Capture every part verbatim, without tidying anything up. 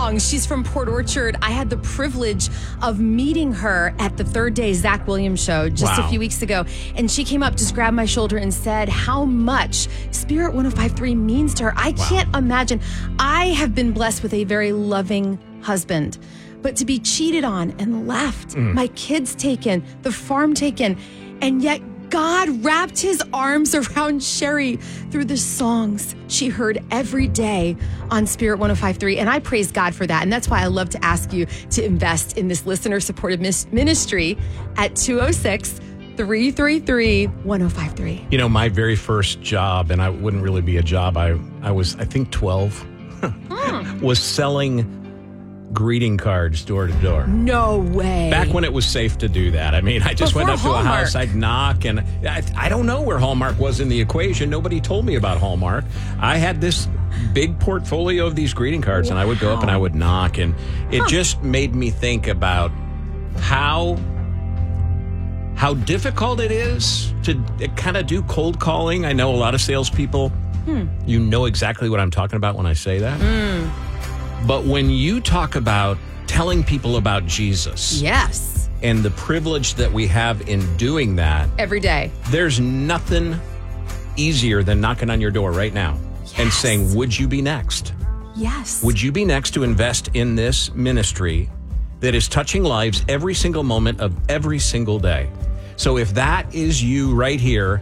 songs. She's from Port Orchard. I had the privilege of meeting her at the Third Day Zach Williams show just Wow. a few weeks ago. And she came up, just grabbed my shoulder and said how much Spirit one oh five point three means to her. I Wow. can't imagine. I have been blessed with a very loving husband. But to be cheated on and left, Mm. my kids taken, the farm taken, and yet God wrapped his arms around Sherry through the songs she heard every day on Spirit one oh five point three. And I praise God for that. And that's why I love to ask you to invest in this listener-supported mis- ministry at two oh six, three three three, one oh five three. You know, my very first job, and I wouldn't really be a job, I, I was, I think, twelve, Mm. was selling greeting cards door to door. No way. Back when it was safe to do that. I mean, I just Before went up to a Hallmark. house, I'd knock, and I, I don't know where Hallmark was in the equation. Nobody told me about Hallmark. I had this big portfolio of these greeting cards, and I would go up and I would knock, and it Huh. just made me think about how how difficult it is to kind of do cold calling. I know a lot of salespeople. Hmm. You know exactly what I'm talking about when I say that. Mm. But when you talk about telling people about Jesus Yes. and the privilege that we have in doing that, Every day. there's nothing easier than knocking on your door right now and Yes. saying, would you be next? Yes. Would you be next to invest in this ministry that is touching lives every single moment of every single day? So if that is you right here,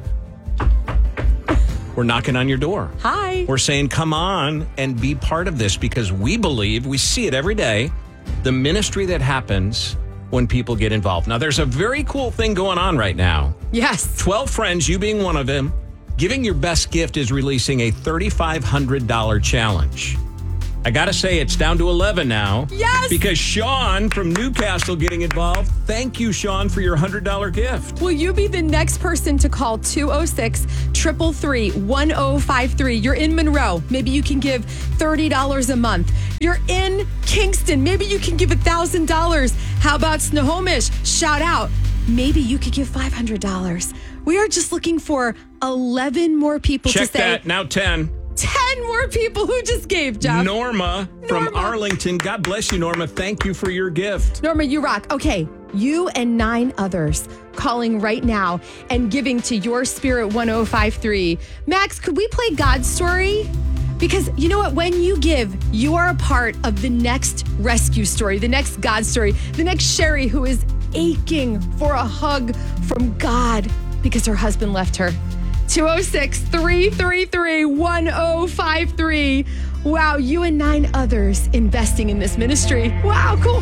we're knocking on your door. Hi. We're saying, come on and be part of this, because we believe, we see it every day, the ministry that happens when people get involved. Now, there's a very cool thing going on right now. Yes. twelve Friends, you being one of them, Giving Your Best Gift is releasing a three thousand five hundred dollars challenge. I got to say, it's down to eleven now. Yes. Because Sean from Newcastle getting involved. Thank you, Sean, for your one hundred dollars gift. Will you be the next person to call two oh six, three three three, one oh five three? You're in Monroe. Maybe you can give thirty dollars a month. You're in Kingston. Maybe you can give one thousand dollars. How about Snohomish? Shout out. Maybe you could give five hundred dollars. We are just looking for eleven more people Check to say. that. Now ten. ten more people who just gave, Jeff. Norma, from Norma. Arlington. God bless you, Norma. Thank you for your gift. Norma, you rock. Okay, you and nine others calling right now and giving to your Spirit one oh five point three. Max, could we play God's story? Because you know what? When you give, you are a part of the next rescue story, the next God story, the next Sherry who is aching for a hug from God because her husband left her. two oh six, three three three, one oh five three. Wow, you and nine others investing in this ministry. Wow, cool.